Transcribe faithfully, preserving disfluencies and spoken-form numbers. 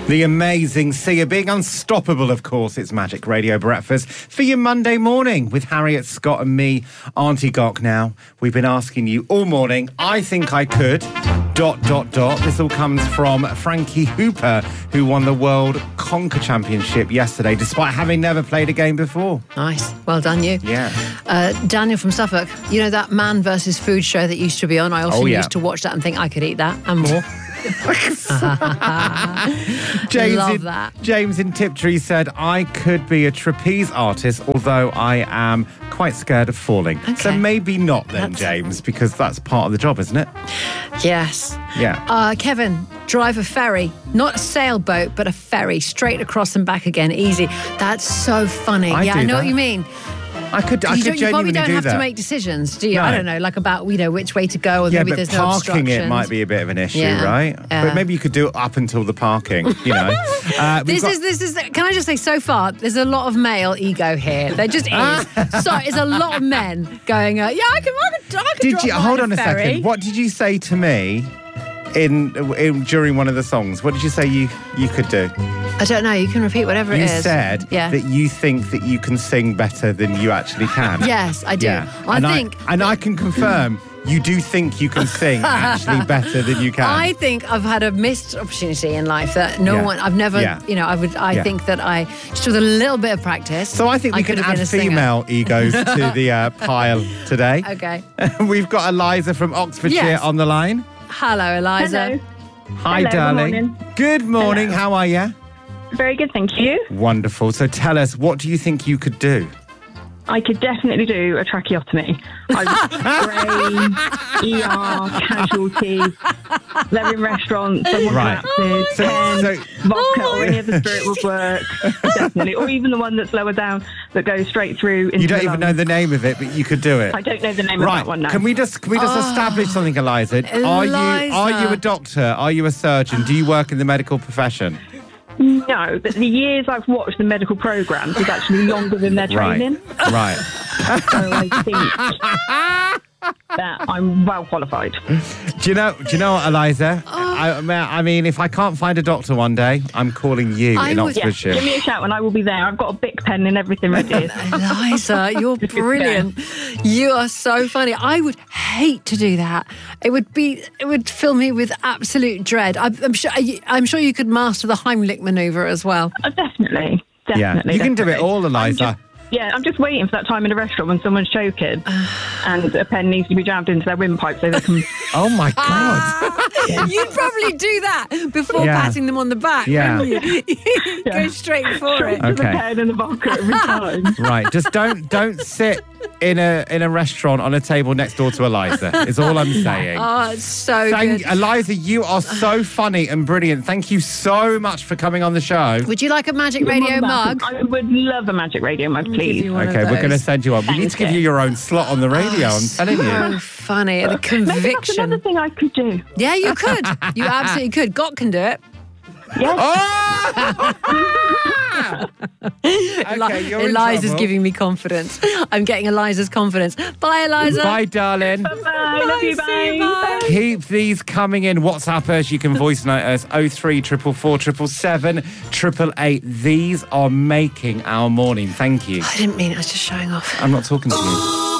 The amazing Sia, being unstoppable, of course. It's Magic Radio Breakfast for your Monday morning with Harriet, Scott and me, Auntie Gok. Now, we've been asking you all morning, I think I could, dot, dot, dot. This all comes from Frankie Hooper, who won the World Conker Championship yesterday, despite having never played a game before. Nice. Well done, you. Yeah. Uh, Daniel from Suffolk, you know that Man versus Food show that used to be on? I often Oh, yeah. used to watch that and think I could eat that and more. James Love in, that. James in Tiptree said, I could be a trapeze artist, although I am quite scared of falling. Okay. So maybe not then, That's- James, because that's part of the job, isn't it? Yes. Yeah. Uh, Kevin, drive a ferry. Not a sailboat, but a ferry. Straight across and back again. Easy. That's so funny. I yeah, do I know that. what you mean. I could, I you, could don't, you probably genuinely don't do have that. to make decisions, do you? No. I don't know, like about, you know, which way to go, or Yeah, maybe but there's no parking obstructions. it might be a bit of an issue, Yeah, right? yeah. But maybe you could do it up until the parking, you know. Uh, we've This got- is, this is, can I just say, so far, there's a lot of male ego here. There just is. So there's a lot of men going, uh, yeah, I can, I can, I can Did drop you, mine hold in on a ferry. second, what did you say to me in, in during one of the songs? What did you say you, you could do? I don't know, you can repeat whatever You it is. said yeah. that you think that you can sing better than you actually can. Yes, I do. Yeah. I and think... I, and I can confirm you do think you can sing actually better than you can. I think I've had a missed opportunity in life that no Yeah. one, I've never, Yeah. you know, I would, I Yeah. think that I, just with a little bit of practice. So I think we could can have been add a singer. female egos to the uh, pile today. Okay. We've got Eliza from Oxfordshire Yes. on the line. Hello, Eliza. Hello. Hi, Hello, good darling. morning. Good morning. Hello. How are you? Very good, thank you. Wonderful. So tell us, what do you think you could do? I could definitely do a tracheotomy. I brain, E R, casualties. They're in restaurants, someone Right. collapses, So- pen, so- vodka, Oh or any other spirit would work. Definitely. Or even the one that's lower down that goes straight through into You don't the even know lungs. the name of it, but you could do it. I don't know the name of Right. that one now. Can we just can we just establish something, Eliza? Are you are you a Eliza. doctor? Are you a surgeon? Do you work in the medical profession? No, but the years I've watched the medical programmes is actually longer than their training. Right. Right. So I think that I'm well qualified. Do you know? Do you know what, Eliza? I, I mean, if I can't find a doctor one day, I'm calling you I in would- Yeah, Oxfordshire. give me a shout and I will be there. I've got a Bic pen and everything ready. Eliza, you're brilliant. You are so funny. I would hate to do that. It would be, it would fill me with absolute dread. I'm, I'm sure, I'm sure you could master the Heimlich maneuver as well. Uh, definitely, Yeah, definitely. you can do it definitely. all, I'm Eliza. just- yeah, I'm just waiting for that time in a restaurant when someone's choking and a pen needs to be jammed into their windpipe so they can... Oh my God! You'd probably do that before Yeah. patting them on the back, Yeah. wouldn't you? Go Yeah. straight for Straight it. to the Okay. pen and the vodka every time. Right, just don't don't sit in a in a restaurant on a table next door to Eliza. Is all I'm saying. Oh, it's so Thank, good. Eliza, you are so funny and brilliant. Thank you so much for coming on the show. Would you like a Magic Radio mug? I would love a Magic Radio mug, give please. you one of Okay, we're going to those. send you one. We need to give you your own slot on the radio, I'm telling So you. funny. The Maybe that's another conviction. thing I could do. Yeah, you could. You absolutely could. Got can do it. Yes. Oh! Okay, you're in Eliza's trouble. giving me confidence. I'm getting Eliza's confidence. Bye, Eliza. Bye, darling. Bye. Love you. See you, Bye. bye. Keep these coming in. WhatsApp us. You can voice note us. oh three four four four seven seven seven eight eight. These are making our morning. Thank you. I didn't mean it. I was just showing off. I'm not talking to you.